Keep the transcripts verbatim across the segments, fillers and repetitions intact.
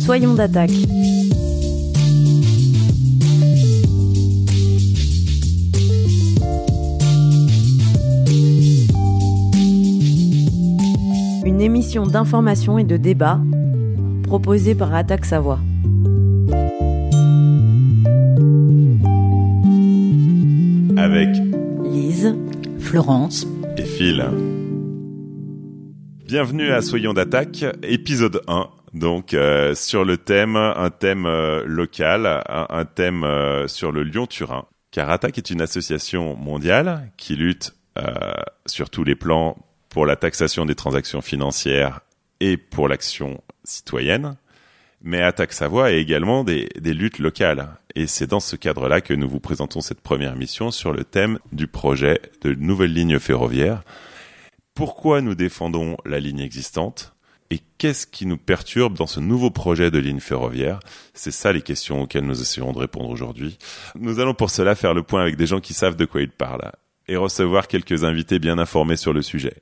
Soyons d'attaque. Une émission d'information et de débat proposée par Attaque Savoie. Avec Lise, Florence et Phil. Bienvenue à Soyons d'attaque, épisode un. Donc euh, sur le thème, un thème euh, local, un, un thème euh, sur le Lyon-Turin. Car Attaque est une association mondiale qui lutte euh, sur tous les plans pour la taxation des transactions financières et pour l'action citoyenne. Mais Attaque Savoie est également des, des luttes locales. Et c'est dans ce cadre-là que nous vous présentons cette première mission sur le thème du projet de nouvelle ligne ferroviaire. Pourquoi nous défendons la ligne existante ? Et qu'est-ce qui nous perturbe dans ce nouveau projet de ligne ferroviaire ? C'est ça les questions auxquelles nous essayerons de répondre aujourd'hui. Nous allons pour cela faire le point avec des gens qui savent de quoi ils parlent et recevoir quelques invités bien informés sur le sujet.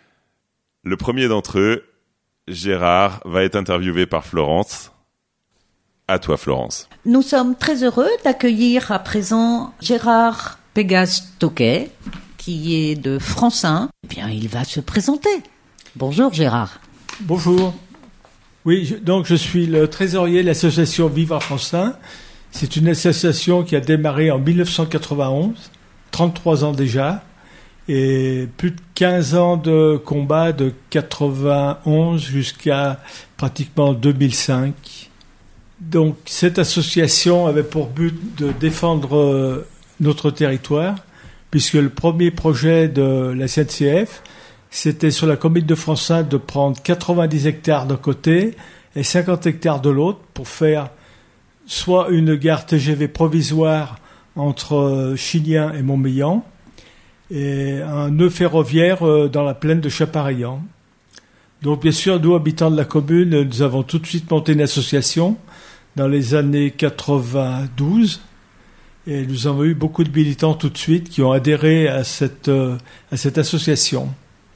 Le premier d'entre eux, Gérard, va être interviewé par Florence. À toi, Florence. Nous sommes très heureux d'accueillir à présent Gérard Pégase-Tauquet, qui est de Francin. Eh bien, il va se présenter. Bonjour Gérard. Bonjour. Oui, je, donc je suis le trésorier de l'association Vivre à Francin. C'est une association qui a démarré en dix-neuf cent quatre-vingt-onze, trente-trois ans déjà, et plus de quinze ans de combat de quatre-vingt-onze jusqu'à pratiquement deux mille cinq. Donc cette association avait pour but de défendre notre territoire, puisque le premier projet de la S N C F, c'était sur la commune de Francin de prendre quatre-vingt-dix hectares d'un côté et cinquante hectares de l'autre pour faire soit une gare T G V provisoire entre Chillien et Montmélian et un nœud ferroviaire dans la plaine de Chapareillan. Donc bien sûr, nous, habitants de la commune, nous avons tout de suite monté une association dans les années quatre-vingt-douze. Et nous avons eu beaucoup de militants tout de suite qui ont adhéré à cette, euh, à cette association.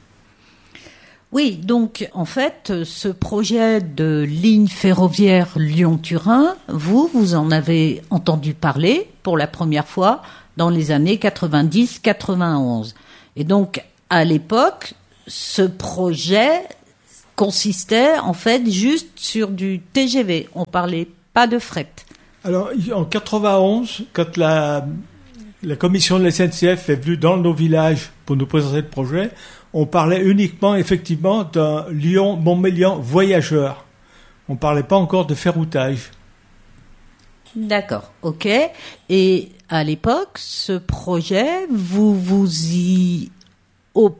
Oui, donc en fait, ce projet de ligne ferroviaire Lyon-Turin, vous, vous en avez entendu parler pour la première fois dans les années quatre-vingt-dix quatre-vingt-onze. Et donc, à l'époque, ce projet consistait en fait juste sur du T G V. On parlait pas de fret. Alors, en quatre-vingt-onze, quand la, la commission de la S N C F est venue dans nos villages pour nous présenter le projet, on parlait uniquement, effectivement, d'un Lyon-Montmélian voyageur. On ne parlait pas encore de ferroutage. D'accord, ok. Et à l'époque, ce projet, vous vous y opposiez ?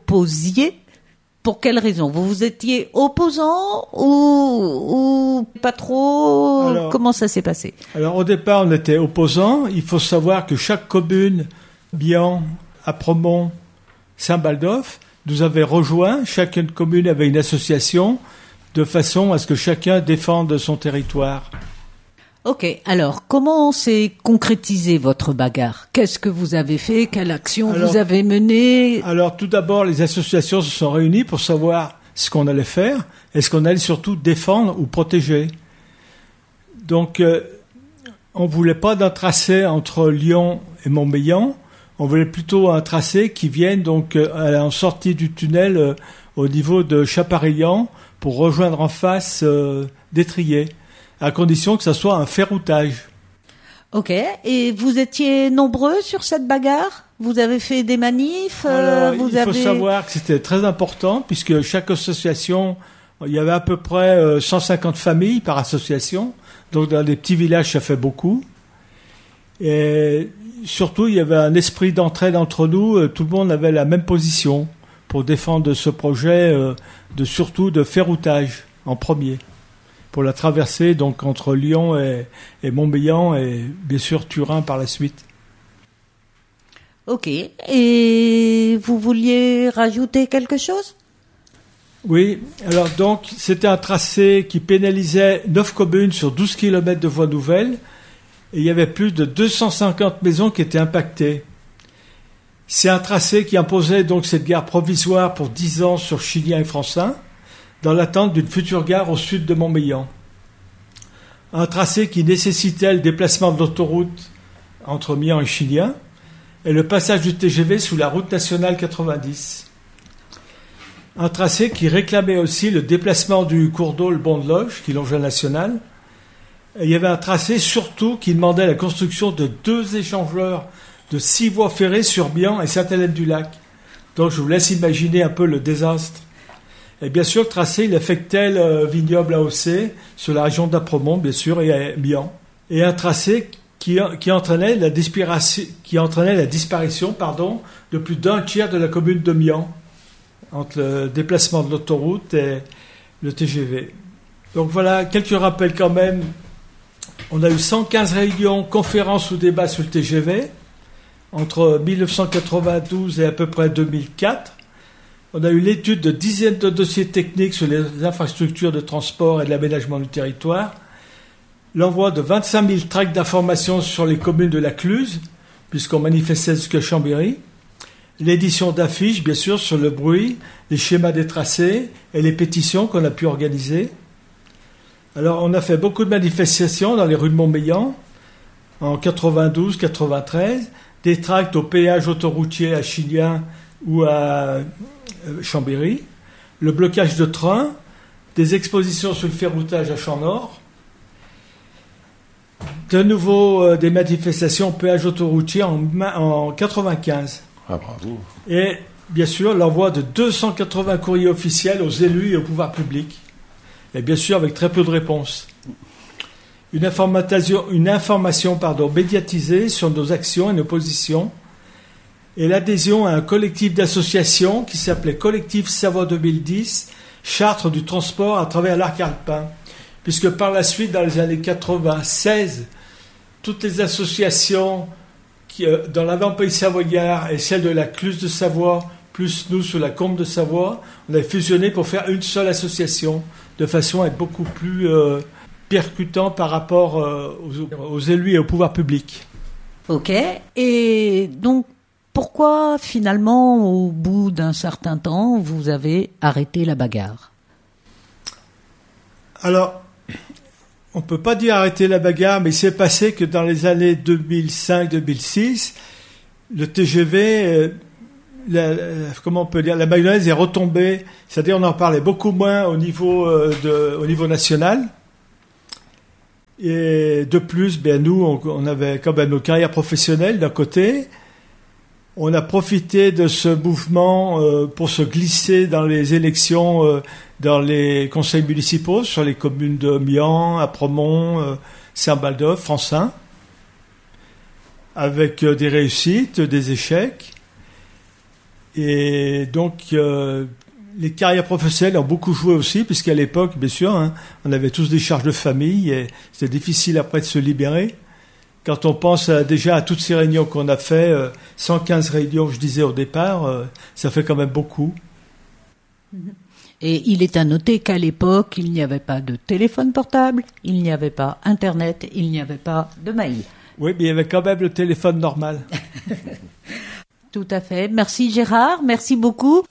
Pour quelle raison ? Vous vous étiez opposant ou, ou pas trop ? Alors, comment ça s'est passé ? Alors au départ, on était opposant. Il faut savoir que chaque commune, Bihan, Apremont, Saint-Baldoff, nous avait rejoint. Chacune commune avait une association de façon à ce que chacun défende son territoire. Ok, alors comment s'est concrétisé votre bagarre ? Qu'est-ce que vous avez fait ? Quelle action alors, vous avez menée ? Alors tout d'abord, les associations se sont réunies pour savoir ce qu'on allait faire et ce qu'on allait surtout défendre ou protéger. Donc euh, on ne voulait pas d'un tracé entre Lyon et Montmélian, on voulait plutôt un tracé qui vienne donc euh, en sortie du tunnel euh, au niveau de Chapareillan pour rejoindre en face euh, d'Étrier, à condition que ça soit un ferroutage. Ok, et vous étiez nombreux sur cette bagarre ? Vous avez fait des manifs euh, Alors, vous il avez... faut savoir que c'était très important, puisque chaque association, il y avait à peu près euh, cent cinquante familles par association, donc dans des petits villages, ça fait beaucoup. Et surtout, il y avait un esprit d'entraide entre nous, euh, tout le monde avait la même position pour défendre ce projet, euh, de surtout de ferroutage en premier, pour la traversée donc entre Lyon et, et Montmélian et bien sûr Turin par la suite. Ok. Et vous vouliez rajouter quelque chose ? Oui. Alors donc, c'était un tracé qui pénalisait neuf communes sur douze kilomètres de voies nouvelles et il y avait plus de deux cent cinquante maisons qui étaient impactées. C'est un tracé qui imposait donc cette gare provisoire pour dix ans sur Chillien et Francin, dans l'attente d'une future gare au sud de Montmélian. un tracé qui nécessitait le déplacement de l'autoroute entre Mian et Chilien, et le passage du T G V sous la route nationale quatre-vingt-dix. Un tracé qui réclamait aussi le déplacement du cours d'eau, le Bon de Loge, qui longe la nationale. Et il y avait un tracé surtout qui demandait la construction de deux échangeurs de six voies ferrées sur Mian et Sainte-Hélène-du-Lac. Donc je vous laisse imaginer un peu le désastre. Et bien sûr, le tracé, il affectait le vignoble A O C sur la région d'Apremont, bien sûr, et Mian. Et un tracé qui, qui entraînait la disparition, qui entraînait la disparition pardon, de plus d'un tiers de la commune de Mian, entre le déplacement de l'autoroute et le T G V. Donc voilà, quelques rappels quand même. On a eu cent quinze réunions, conférences ou débats sur le T G V entre dix-neuf cent quatre-vingt-douze et à peu près deux mille quatre. On a eu l'étude de dizaines de dossiers techniques sur les infrastructures de transport et de l'aménagement du territoire, l'envoi de vingt-cinq mille tracts d'informations sur les communes de la Cluse, puisqu'on manifestait jusqu'à Chambéry, l'édition d'affiches, bien sûr, sur le bruit, les schémas des tracés et les pétitions qu'on a pu organiser. Alors, on a fait beaucoup de manifestations dans les rues de Montmélian, en quatre-vingt-douze quatre-vingt-treize, des tracts au péage autoroutier à Chilien ou à Chambéry, le blocage de trains, des expositions sur le ferroutage à Champ-Nord, de nouveau euh, des manifestations au péage autoroutier en, en quatre-vingt-quinze. Ah, bravo. Et bien sûr, l'envoi de deux cent quatre-vingts courriers officiels aux élus et au pouvoir public. Et bien sûr, avec très peu de réponses. Une information, une information pardon, médiatisée sur nos actions et nos positions. Et l'adhésion à un collectif d'associations qui s'appelait Collectif Savoie deux mille dix, Chartre du transport à travers l'arc alpin. Puisque par la suite, dans les années quatre-vingt-seize, toutes les associations qui, euh, dans l'avant-pays savoyard et celle de la Cluse de Savoie, plus nous sur la Combe de Savoie, on a fusionné pour faire une seule association, de façon à être beaucoup plus euh, percutant par rapport euh, aux, aux élus et au pouvoir public. Ok. Et donc, pourquoi finalement, au bout d'un certain temps, vous avez arrêté la bagarre ? Alors, on ne peut pas dire arrêter la bagarre, mais il s'est passé que dans les années deux mille cinq deux mille six, le T G V, euh, la, comment on peut dire, la mayonnaise est retombée, c'est-à-dire on en parlait beaucoup moins au niveau, euh, de, au niveau national. Et de plus, ben nous, on, on avait quand même nos carrières professionnelles d'un côté. On a profité de ce mouvement euh, pour se glisser dans les élections, euh, dans les conseils municipaux, sur les communes de Mian, Apremont, euh, Saint-Baldoff, Francin, avec euh, des réussites, des échecs. Et donc, euh, les carrières professionnelles ont beaucoup joué aussi, puisqu'à l'époque, bien sûr, hein, on avait tous des charges de famille et c'était difficile après de se libérer. Quand on pense à, déjà à toutes ces réunions qu'on a fait, euh, cent quinze réunions, je disais au départ, euh, ça fait quand même beaucoup. Et il est à noter qu'à l'époque, il n'y avait pas de téléphone portable, il n'y avait pas Internet, il n'y avait pas de mail. Oui, mais il y avait quand même le téléphone normal. Tout à fait. Merci Gérard, merci beaucoup.